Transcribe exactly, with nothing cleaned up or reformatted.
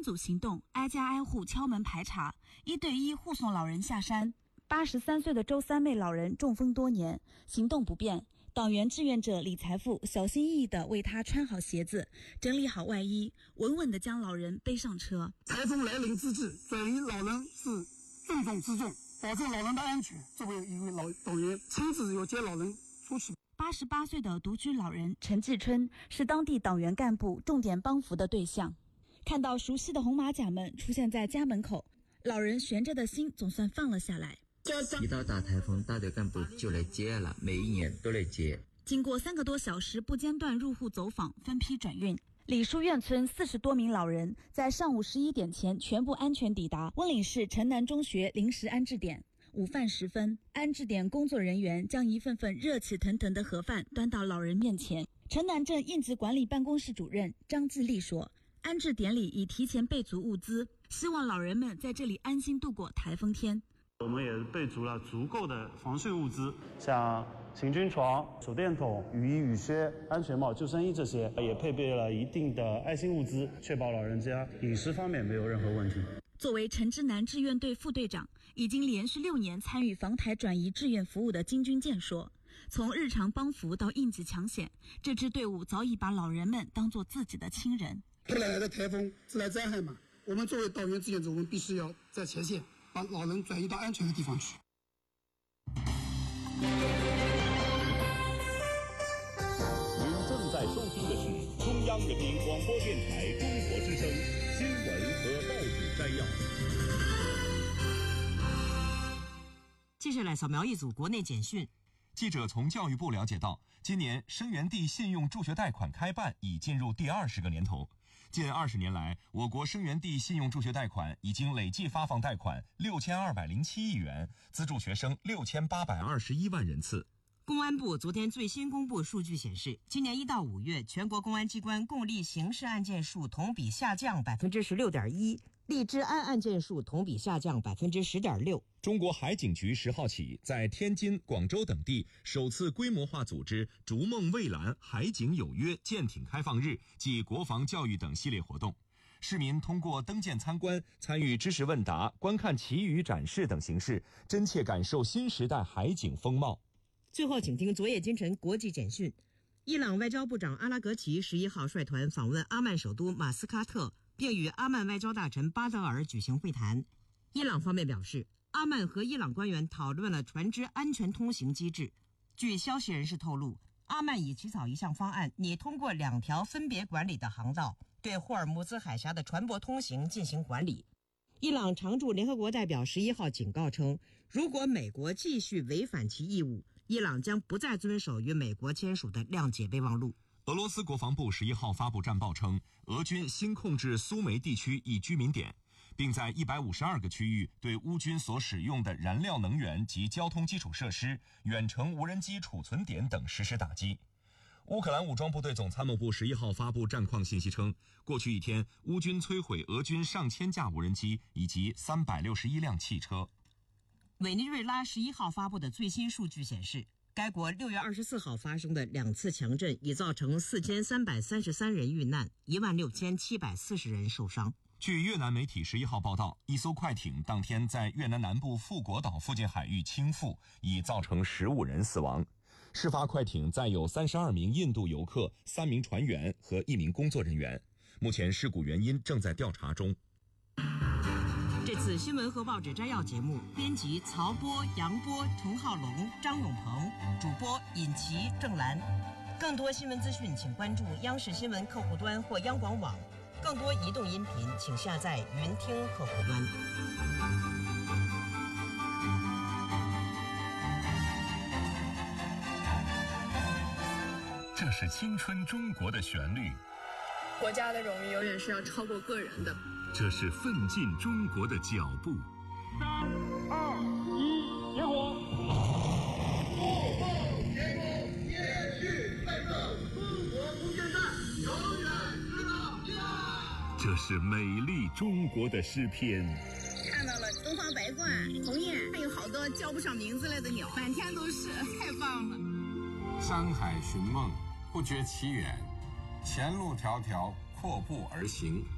组行动，挨家挨户敲门排查，一对一护送老人下山。八十三岁的周三妹老人中风多年，行动不便。党员志愿者李财富小心翼翼地为他穿好鞋子，整理好外衣，稳稳地将老人背上车。 台风来临之际，转移老人是重中之重，保证老人的安全。作为一位老党员，亲自要接老人出去。 八十八岁的独居老人陈继春是当地党员干部重点帮扶的对象。看到熟悉的红马甲们出现在家门口，老人悬着的心总算放了下来。 一到大台风，大队干部就来接了，每一年都来接。 经过三个多小时不间断入户走访，分批转运，李书院村四十多名老人在上午十一点前全部安全抵达温岭市城南中学临时安置点。午饭时分，安置点工作人员将一份份热气腾腾的盒饭端到老人面前。城南镇应急管理办公室主任张自立说，安置点里已提前备足物资，希望老人们在这里安心度过台风天。 我们也备足了足够的防汛物资，像行军床、手电筒、雨衣、雨靴、安全帽、救生衣这些，也配备了一定的爱心物资，确保老人家饮食方面没有任何问题。 作为城之南志愿队副队长，已经连续六年参与防台转移志愿服务的金军健说，从日常帮扶到应急抢险，这支队伍早已把老人们当作自己的亲人。 突然来的台风，自然灾害嘛，我们作为党员志愿者，我们必须要在前线把老人转移到安全的地方去。 您正在收听的是中央人民广播电台中国之声新闻和报纸摘要。 接下来扫描一组国内简讯。 记者从教育部了解到，今年生源地信用助学贷款开办已进入第二十个年头。近二十年来，我国生源地信用助学贷款已经累计发放贷款六千二百零七亿元，资助学生六千八百二十一万人次。 公安部昨天最新公布数据显示，今年一到五月，全国公安机关共立刑事案件数同比下降百分之十六点一，立治安案件数同比下降百分之十点六。 中国海警局十号起在天津、广州等地首次规模化组织“逐梦蔚蓝海警有约”舰艇开放日暨国防教育等系列活动。市民通过登舰参观、参与知识问答、观看旗语展示等形式，真切感受新时代海警风貌。 最后，请听昨夜今晨国际简讯。伊朗外交部长阿拉格齐十一号率团访问阿曼首都马斯喀特，并与阿曼外交大臣巴德尔举行会谈。伊朗方面表示，阿曼和伊朗官员讨论了船只安全通行机制。据消息人士透露，阿曼已起草一项方案，拟通过两条分别管理的航道，对霍尔木兹海峡的船舶通行进行管理。伊朗常驻联合国代表十一号警告称，如果美国继续违反其义务，伊朗将不再遵守与美国签署的谅解备忘录。 俄罗斯国防部十一号发布战报称，俄军新控制苏梅地区一居民点，并在一百五十二个区域对乌军所使用的燃料能源及交通基础设施、远程无人机储存点等实施打击。乌克兰武装部队总参谋部十一号发布战况信息称，过去一天，乌军摧毁俄军上千架无人机以及三百六十一辆汽车。 委内瑞拉十一号发布的最新数据显示，该国六月二十四号发生的两次强震已造成四千三百三十三人遇难，一万六千七百四十人受伤。 据越南媒体十一号报道，一艘快艇当天在越南南部富国岛附近海域倾覆，已造成十五人死亡。事发快艇载有三十二名印度游客、三名船员和一名工作人员。目前事故原因正在调查中。 这次新闻和报纸摘要节目，编辑曹波、杨波、陈浩龙、张永鹏，主播尹琪、郑兰。更多新闻资讯，请关注央视新闻客户端或央广网。更多移动音频，请下载云听客户端。 这是青春中国的旋律， 国家的荣誉永远是要超过个人的。 这是奋进中国的脚步。 三二一，点火！ 步步前功，延续奋斗，中国空间站永远直到天涯。 这是美丽中国的诗篇。 看到了东方白鹳、鸿雁，还有好多叫不上名字来的鸟，满天都是，太棒了！ 山海寻梦，不觉其远，前路迢迢，阔步而行。